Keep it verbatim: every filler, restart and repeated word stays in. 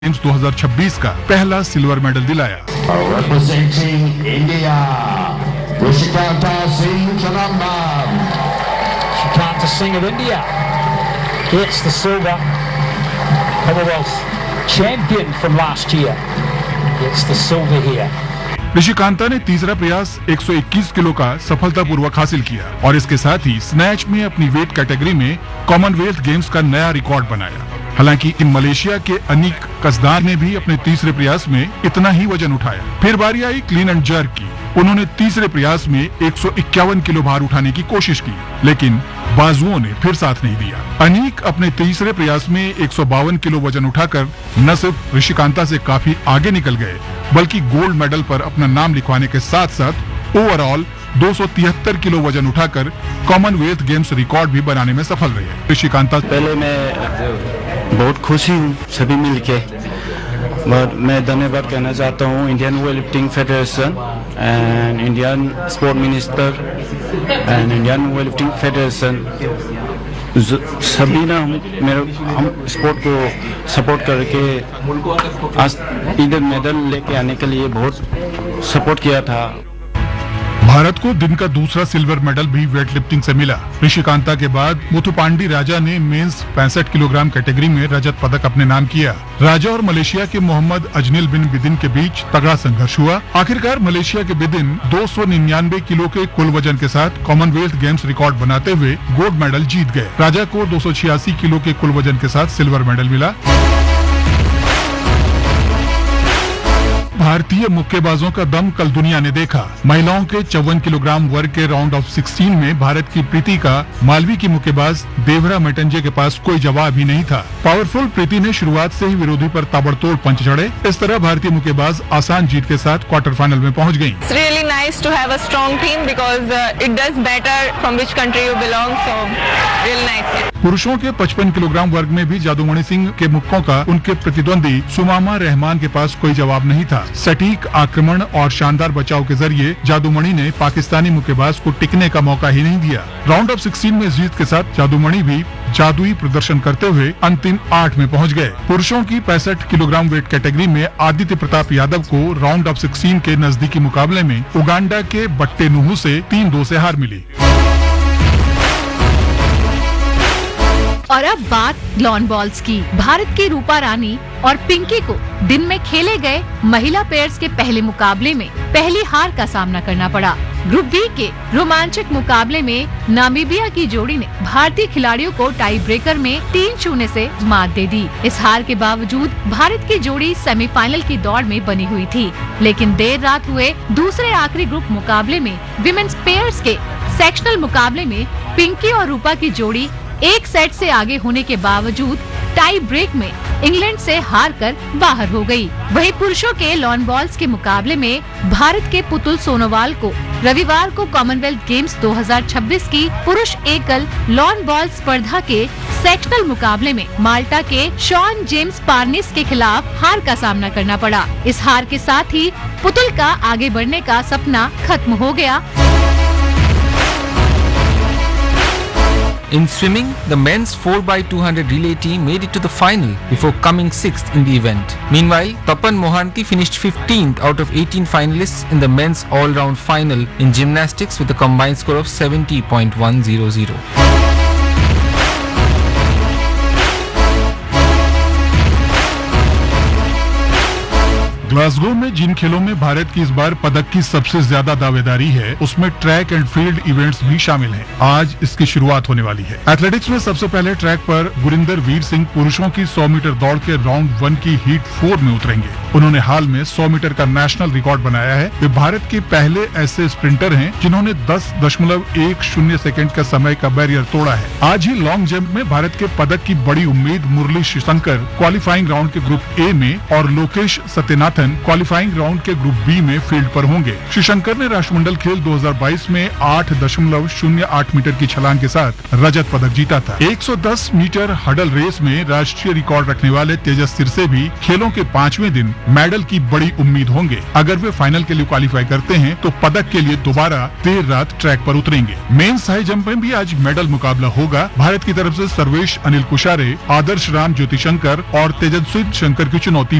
Games दो हज़ार छब्बीस का पहला सिल्वर मेडल दिलाया। Representing India, Rishikanta Singh Chanambam. Rishikanta Singh of India gets the silver. Commonwealth champion from last year gets the silver here. ऋषिकांता ने तीसरा प्रयास एक सौ इक्कीस किलो का सफलतापूर्वक हासिल किया और इसके साथ ही स्नैच में अपनी वेट कैटेगरी में कॉमनवेल्थ गेम्स का नया रिकॉर्ड बनाया। हालांकि मलेशिया के अनीक कसदार ने भी अपने तीसरे प्रयास में इतना ही वजन उठाया। फिर बारी आई क्लीन एंड जर्क की। उन्होंने तीसरे प्रयास में एक सौ इक्यावन किलो भार उठाने की कोशिश की, लेकिन बाजुओं ने फिर साथ नहीं दिया। अनीक अपने तीसरे प्रयास में एक सौ बावन किलो वजन उठाकर न सिर्फ ऋषिकांता से काफी आगे निकल गए, बल्कि गोल्ड मेडल पर अपना नाम लिखवाने के साथ साथ ओवरऑल दो सौ तिहत्तर किलो वजन उठाकर कॉमनवेल्थ गेम्स रिकॉर्ड भी बनाने में सफल रहे। ऋषिकांता पहले मैं बहुत खुशी हूँ सभी मिलके, और मैं धन्यवाद कहना चाहता हूँ Indian weight lifting federation and Indian sport minister and Indian weight lifting federation सभी ना हम मेरे हम स्पोर्ट को सपोर्ट करके आज इधर मेडल लेके आने के लिए बहुत सपोर्ट किया था। भारत को दिन का दूसरा सिल्वर मेडल भी वेट लिफ्टिंग से मिला। ऋषिकांता के बाद मुथुपांडी राजा ने मेंस पैंसठ किलोग्राम कैटेगरी में रजत पदक अपने नाम किया। राजा और मलेशिया के मोहम्मद अजनिल बिन बिदिन के बीच तगड़ा संघर्ष हुआ। आखिरकार मलेशिया के बिदिन दो सौ निन्यानवे किलो के कुल वजन के साथ कॉमनवेल्थ गेम्स रिकॉर्ड बनाते हुए गोल्ड मेडल जीत गए। राजा को दो सौ छियासी किलो के कुल वजन के साथ सिल्वर मेडल मिला। भारतीय मुक्केबाजों का दम कल दुनिया ने देखा। महिलाओं के चौवन किलोग्राम वर्ग के राउंड ऑफ सोलह में भारत की प्रीति का मालवी की मुक्केबाज देवरा मेटंजे के पास कोई जवाब ही नहीं था। पावरफुल प्रीति ने शुरुआत से ही विरोधी पर ताबड़तोड़ पंच चढ़े। इस तरह भारतीय मुक्केबाज आसान जीत के साथ क्वार्टर फाइनल में पहुंच गयी। It's really nice to have a strong team because uh, it does better from which country you belong, so really nice. पुरुषों के पचपन किलोग्राम वर्ग में भी जादूमणि सिंह के मुक्कों का उनके प्रतिद्वंदी सुमामा रहमान के पास कोई जवाब नहीं था। सटीक आक्रमण और शानदार बचाव के जरिए जादूमणि ने पाकिस्तानी मुक्केबाज को टिकने का मौका ही नहीं दिया। राउंड ऑफ सोलह में जीत के साथ जादूमणि भी जादुई प्रदर्शन करते हुए अंतिम आठ में पहुंच गए। पुरुषों की पैंसठ किलोग्राम वेट कैटेगरी में आदित्य प्रताप यादव को राउंड ऑफ सोलह के नजदीकी मुकाबले में उगांडा के बट्टे नुहू से तीन दो से हार मिली। और अब बात लॉन बॉल्स की। भारत की रूपा रानी और पिंकी को दिन में खेले गए महिला पेयर्स के पहले मुकाबले में पहली हार का सामना करना पड़ा। ग्रुप बी के रोमांचक मुकाबले में नामीबिया की जोड़ी ने भारतीय खिलाड़ियों को टाई ब्रेकर में तीन शून्य से मात दे दी। इस हार के बावजूद भारत की जोड़ी सेमीफाइनल की दौड़ में बनी हुई थी, लेकिन देर रात हुए दूसरे आखिरी ग्रुप मुकाबले में विमेन्स पेयर्स के सेक्शनल मुकाबले में पिंकी और रूपा की जोड़ी एक सेट से आगे होने के बावजूद टाई ब्रेक में इंग्लैंड से हार कर बाहर हो गई। वहीं पुरुषों के लॉन बॉल्स के मुकाबले में भारत के पुतुल सोनोवाल को रविवार को कॉमनवेल्थ गेम्स दो हज़ार छब्बीस की पुरुष एकल लॉन बॉल स्पर्धा के सेक्शनल मुकाबले में माल्टा के शॉन जेम्स पार्निस के खिलाफ हार का सामना करना पड़ा। इस हार के साथ ही पुतुल का आगे बढ़ने का सपना खत्म हो गया। In swimming, the men's four by two hundred relay team made it to the final before coming sixth in the event. Meanwhile, Tapan Mohanty finished fifteenth out of eighteen finalists in the men's all-round final in gymnastics with a combined score of seventy point one zero zero. Glasgow में जिन खेलों में भारत की इस बार पदक की सबसे ज्यादा दावेदारी है, उसमें ट्रैक एंड फील्ड इवेंट्स भी शामिल हैं। आज इसकी शुरुआत होने वाली है। एथलेटिक्स में सबसे पहले ट्रैक पर गुरिंदर वीर सिंह पुरुषों की सौ मीटर दौड़ के राउंड वन की हीट फोर में उतरेंगे। उन्होंने हाल में सौ मीटर का नेशनल रिकॉर्ड बनाया है। वे भारत के पहले ऐसे स्प्रिंटर हैं जिन्होंने दस दशमलव एक शून्य सेकेंड का समय का बैरियर तोड़ा है। आज ही लॉन्ग जंप में भारत के पदक की बड़ी उम्मीद मुरली श्रीशंकर क्वालिफाइंग राउंड के ग्रुप ए में और लोकेश सत्यनाथन क्वालिफाइंग राउंड के ग्रुप बी में फील्ड पर होंगे। श्रीशंकर ने राष्ट्रमंडल खेल दो हज़ार बाईस में आठ दशमलव शून्य आठ मीटर की छलांग के साथ रजत पदक जीता था। एक सौ दस मीटर हडल रेस में राष्ट्रीय रिकॉर्ड रखने वाले तेजस सिरसे भी खेलों के पांचवें दिन मेडल की बड़ी उम्मीद होंगे। अगर वे फाइनल के लिए क्वालिफाई करते हैं तो पदक के लिए दोबारा देर रात ट्रैक पर उतरेंगे। मेंस हाई जंप में भी आज मेडल मुकाबला होगा। भारत की तरफ से सर्वेश अनिल कुशारे, आदर्श राम ज्योति शंकर और तेजस्वी शंकर की चुनौती